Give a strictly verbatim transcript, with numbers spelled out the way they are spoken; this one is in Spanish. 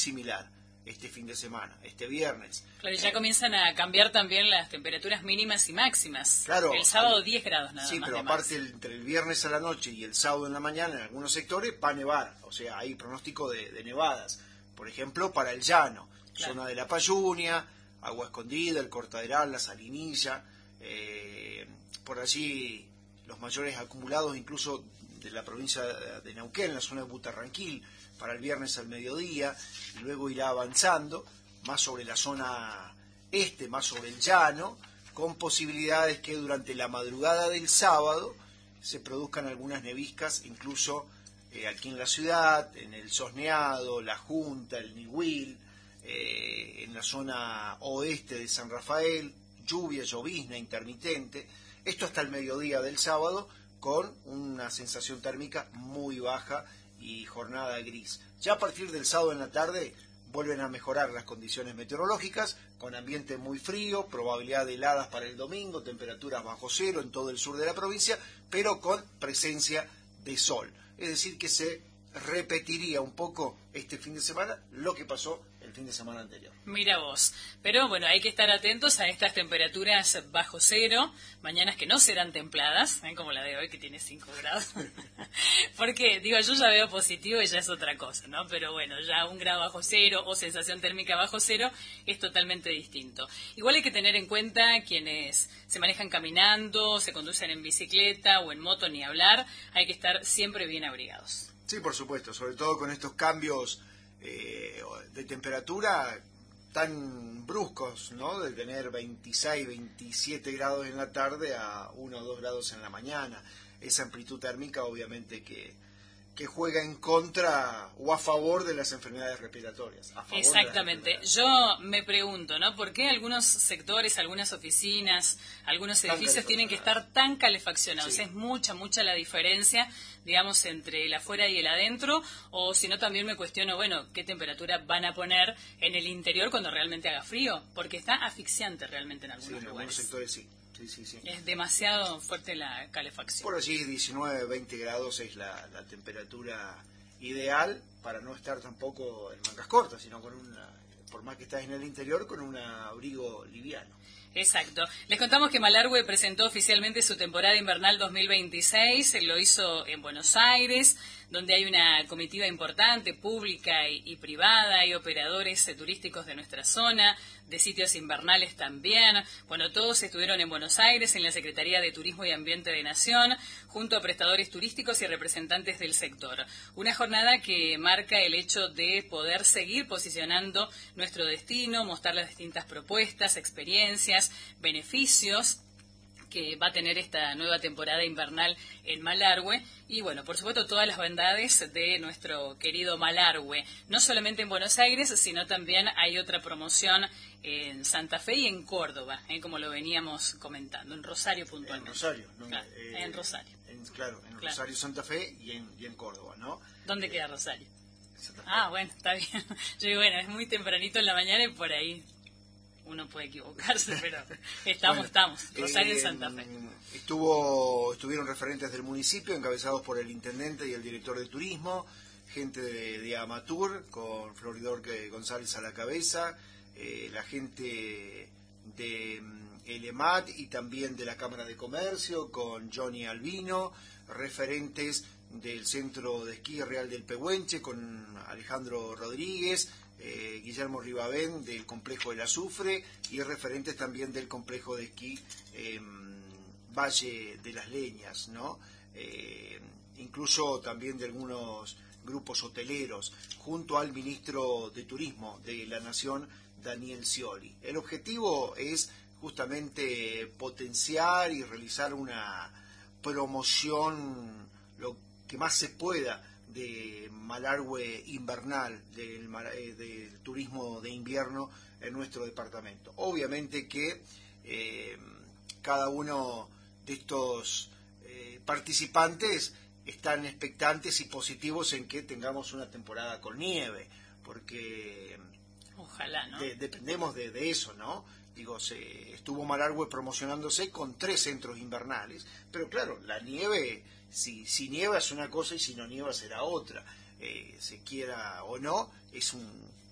similar este fin de semana, este viernes. Claro, y ya comienzan a cambiar también las temperaturas mínimas y máximas. Claro, el sábado diez grados nada sí, más. Sí, pero aparte el, entre el viernes a la noche y el sábado en la mañana en algunos sectores va a nevar, o sea, hay pronóstico de, de nevadas. Por ejemplo, para el llano, claro. Zona de La Payunia, Agua Escondida, el Cortaderal, la Salinilla, eh, por allí los mayores acumulados incluso de la provincia de Neuquén, la zona de Butarranquil, para el viernes al mediodía, y luego irá avanzando más sobre la zona este, más sobre el llano, con posibilidades que durante la madrugada del sábado se produzcan algunas neviscas, incluso eh, aquí en la ciudad, en el Sosneado, La Junta, el Nihuil, eh, en la zona oeste de San Rafael, lluvia, llovizna intermitente, esto hasta el mediodía del sábado, con una sensación térmica muy baja y jornada gris. Ya a partir del sábado en la tarde vuelven a mejorar las condiciones meteorológicas, con ambiente muy frío, probabilidad de heladas para el domingo, temperaturas bajo cero en todo el sur de la provincia, pero con presencia de sol. Es decir, que se repetiría un poco este fin de semana lo que pasó el fin de semana anterior. Mira vos, pero bueno, hay que estar atentos a estas temperaturas bajo cero, mañanas que no serán templadas, ¿eh? Como la de hoy que tiene cinco grados, porque digo, yo ya veo positivo y ya es otra cosa, ¿no? Pero bueno, ya un grado bajo cero o sensación térmica bajo cero es totalmente distinto. Igual hay que tener en cuenta quienes se manejan caminando, se conducen en bicicleta o en moto, ni hablar, hay que estar siempre bien abrigados. Sí, por supuesto, sobre todo con estos cambios eh, de temperatura tan bruscos, ¿no? De tener veintiséis, veintisiete grados en la tarde a uno o dos grados en la mañana. Esa amplitud térmica obviamente que, que juega en contra o a favor de las enfermedades respiratorias. A favor Exactamente. Yo me pregunto, ¿no? ¿Por qué algunos sectores, algunas oficinas, algunos edificios tienen que estar tan calefaccionados? Sí. Es mucha, mucha la diferencia, digamos, entre el afuera y el adentro, o si no también me cuestiono, bueno, ¿qué temperatura van a poner en el interior cuando realmente haga frío? Porque está asfixiante realmente en algunos sí, en lugares. algunos sectores sí. Sí, sí, sí. Es demasiado fuerte la calefacción. Por allí diecinueve, veinte grados es la, la temperatura ideal para no estar tampoco en mangas cortas, sino con una, por más que estés en el interior, con un abrigo liviano. Exacto. Les contamos que Malargüe presentó oficialmente su temporada invernal dos mil veintiséis, lo hizo en Buenos Aires, donde hay una comitiva importante, pública y, y privada, hay operadores eh, turísticos de nuestra zona, de sitios invernales también. Bueno, todos estuvieron en Buenos Aires, en la Secretaría de Turismo y Ambiente de Nación, junto a prestadores turísticos y representantes del sector. Una jornada que marca el hecho de poder seguir posicionando nuestro destino, mostrar las distintas propuestas, experiencias, beneficios que va a tener esta nueva temporada invernal en Malargüe y bueno, por supuesto todas las bondades de nuestro querido Malargüe, no solamente en Buenos Aires, sino también hay otra promoción en Santa Fe y en Córdoba, ¿eh? Como lo veníamos comentando, en Rosario puntualmente. En Rosario, ¿no? Claro, eh, en Rosario. En, claro, en claro. Rosario, Santa Fe y en, y en Córdoba, ¿no? ¿Dónde eh, queda Rosario? Santa Fe. Ah, bueno, está bien. Yo digo, bueno, es muy tempranito en la mañana y por ahí uno puede equivocarse, pero estamos, bueno, estamos, Rosario eh, y Santa Fe. Estuvo, estuvieron referentes del municipio, encabezados por el intendente y el director de turismo, gente de, de Amatur, con Floridor González a la cabeza, eh, la gente de el EMAT y también de la Cámara de Comercio, con Johnny Albino, referentes del Centro de Esquí Real del Pehuenche, con Alejandro Rodríguez, Eh, Guillermo Ribabén del complejo del Azufre y referentes también del complejo de esquí eh, Valle de las Leñas, ¿no? Eh, incluso también de algunos grupos hoteleros, junto al ministro de Turismo de la Nación, Daniel Scioli. El objetivo es justamente potenciar y realizar una promoción lo que más se pueda de Malargüe invernal, del, eh, del turismo de invierno en nuestro departamento. Obviamente que eh, cada uno de estos eh, participantes están expectantes y positivos en que tengamos una temporada con nieve, porque ojalá, ¿no? de, dependemos de, de eso, ¿no? Digo, se estuvo Malargüe promocionándose con tres centros invernales, pero claro, la nieve, si, si nieva es una cosa y si no nieva será otra, eh, se quiera o no, es un